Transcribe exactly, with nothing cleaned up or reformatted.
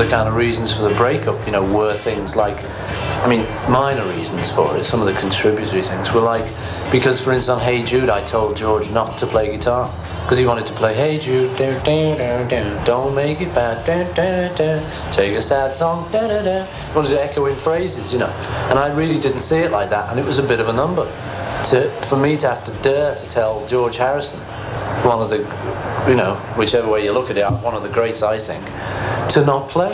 kind of reasons for the breakup, you know, were things like, I mean, minor reasons for it, some of the contributory things were like, because for instance on Hey Jude I told George not to play guitar, because he wanted to play Hey Jude, do, do, do, do, don't make it bad, do, do, do, take a sad song, da, da, da. He wanted to echo in phrases, you know, and I really didn't see it like that, and it was a bit of a number to for me to have to dare to tell George Harrison, one of the, you know, whichever way you look at it, one of the greats I think, to not play.